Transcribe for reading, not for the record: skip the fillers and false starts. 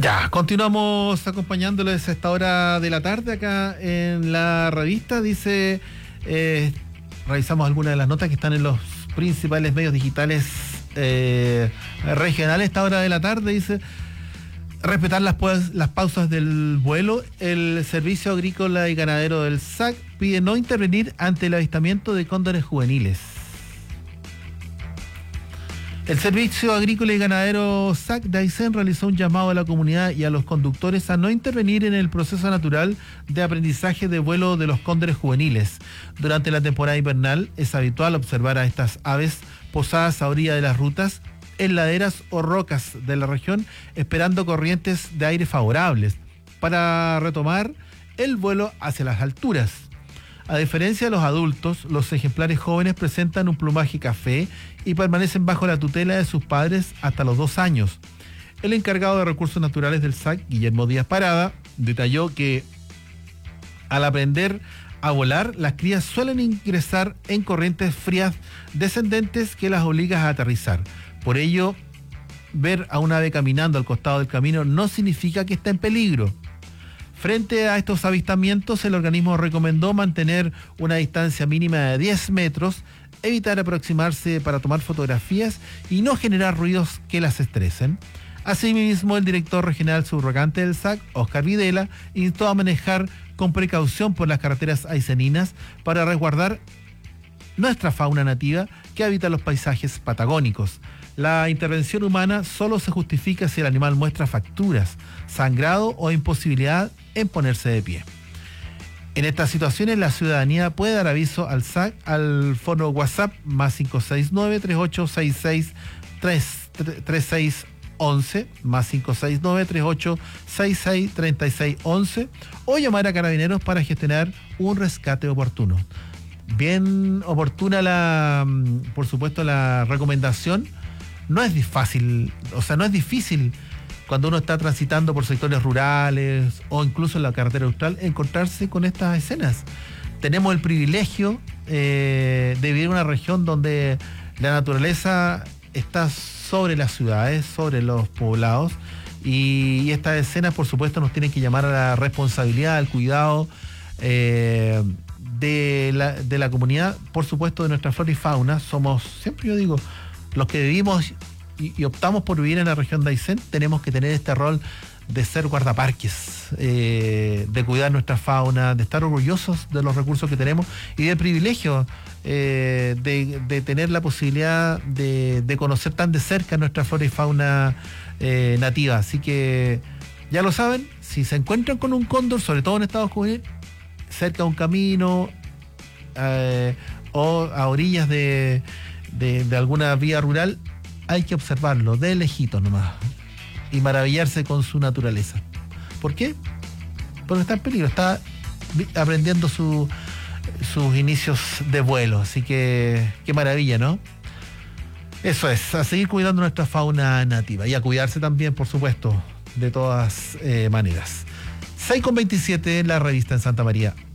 Ya, continuamos acompañándoles a esta hora de la tarde acá en la revista. Dice, revisamos algunas de las notas que están en los principales medios digitales regionales a esta hora de la tarde. Dice, respetar las pausas del vuelo. El Servicio Agrícola y Ganadero del SAC pide no intervenir ante el avistamiento de cóndores juveniles. El Servicio Agrícola y Ganadero SAC de Aysén realizó un llamado a la comunidad y a los conductores a no intervenir en el proceso natural de aprendizaje de vuelo de los cóndores juveniles. Durante la temporada invernal es habitual observar a estas aves posadas a orilla de las rutas, en laderas o rocas de la región, esperando corrientes de aire favorables para retomar el vuelo hacia las alturas. A diferencia de los adultos, los ejemplares jóvenes presentan un plumaje café y permanecen bajo la tutela de sus padres hasta los 2 años. El encargado de Recursos Naturales del SAC, Guillermo Díaz Parada, detalló que al aprender a volar, las crías suelen ingresar en corrientes frías descendentes que las obligan a aterrizar. Por ello, ver a un ave caminando al costado del camino no significa que está en peligro. Frente a estos avistamientos, el organismo recomendó mantener una distancia mínima de 10 metros, evitar aproximarse para tomar fotografías y no generar ruidos que las estresen. Asimismo, el director regional subrogante del SAC, Oscar Videla, instó a manejar con precaución por las carreteras ayseninas para resguardar nuestra fauna nativa que habita los paisajes patagónicos. La intervención humana solo se justifica si el animal muestra fracturas, sangrado o imposibilidad en ponerse de pie. En estas situaciones, la ciudadanía puede dar aviso al SAC al fono WhatsApp más 569-3866-3611, más 569-3866-3611, o llamar a Carabineros para gestionar un rescate oportuno. Bien oportuna por supuesto, la recomendación. No es fácil, no es difícil cuando uno está transitando por sectores rurales o incluso en la carretera austral encontrarse con estas escenas. Tenemos el privilegio de vivir en una región donde la naturaleza está sobre las ciudades, sobre los poblados, y estas escenas, por supuesto, nos tienen que llamar a la responsabilidad, al cuidado de la comunidad, por supuesto, de nuestra flora y fauna. Somos, siempre yo digo, los que vivimos y optamos por vivir en la región de Aysén, tenemos que tener este rol de ser guardaparques, de cuidar nuestra fauna, de estar orgullosos de los recursos que tenemos y del privilegio de tener la posibilidad de conocer tan de cerca nuestra flora y fauna nativa. Así que ya lo saben, si se encuentran con un cóndor, sobre todo en estado juvenil, cerca de un camino o a orillas de alguna vía rural, hay que observarlo de lejitos nomás y maravillarse con su naturaleza. ¿Por qué? Porque está en peligro, está aprendiendo sus inicios de vuelo, así que qué maravilla, ¿no? Eso es, a seguir cuidando nuestra fauna nativa y a cuidarse también, por supuesto, de todas maneras. 6:27 en la revista en Santa María.